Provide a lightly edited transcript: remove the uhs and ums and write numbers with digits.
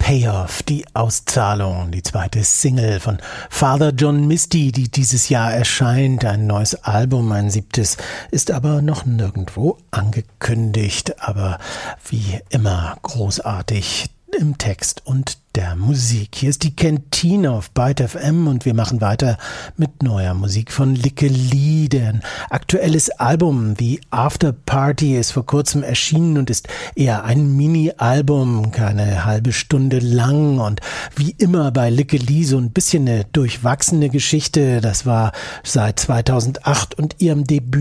Payoff, die Auszahlung, die zweite Single von Father John Misty, die dieses Jahr erscheint. Ein neues Album, ein 7. ist aber noch nirgendwo angekündigt, aber wie immer großartig im Text und der Musik. Hier ist die Kantine auf Byte FM und wir machen weiter mit neuer Musik von Lykke Li. Deren aktuelles Album The After Party ist vor kurzem erschienen und ist eher ein Mini-Album, keine halbe Stunde lang und wie immer bei Lykke Li so ein bisschen eine durchwachsene Geschichte. Das war seit 2008 und ihrem Debüt